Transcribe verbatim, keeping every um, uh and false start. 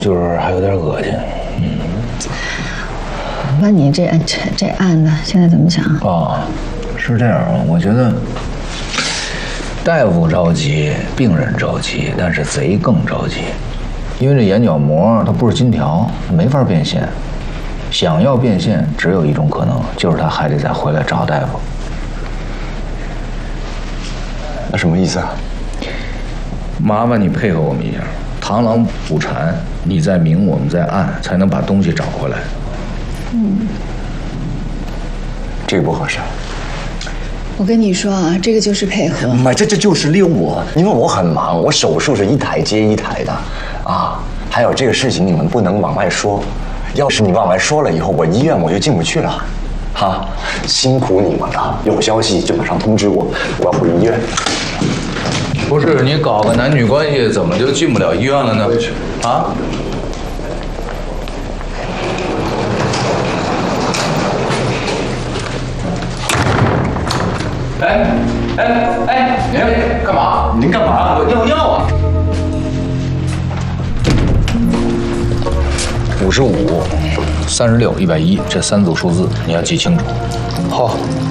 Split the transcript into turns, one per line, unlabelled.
就是还有点恶心。嗯，
那你这这这案子现在怎么想？
啊，是这样啊，我觉得大夫着急，病人着急，但是贼更着急，因为这眼角膜它不是金条，没法变现。想要变现，只有一种可能，就是他还得再回来找大夫。
那什么意思啊？
麻烦你配合我们一下，螳螂捕蝉，你在明，我们在暗，才能把东西找回来。
嗯，
这个不合适。
我跟你说啊，这个就是配合。
妈，这这就是利用我，因为我很忙，我手术是一台接一台的，啊，还有这个事情你们不能往外说，要是你往外说了以后，我医院我就进不去了，哈，辛苦你们了，有消息就马上通知我，我要回医院。
不是你搞个男女关系，怎么就进不了医院了呢？啊？哎哎哎，您干嘛？您干嘛？我尿尿啊！五十五、三十六、一百一，这三组数字你要记清楚。好。